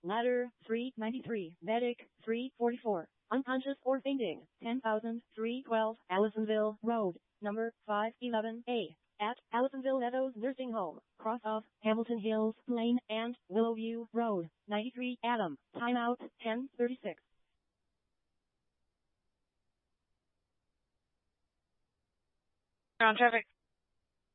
Ladder 393, Medic 344. Unconscious or fainting. 10,312 Allisonville Road, number 511A. At Allisonville Meadows Nursing Home, cross off Hamilton Hills Lane and Willowview Road, 93 Adam. Timeout 10:36. On traffic.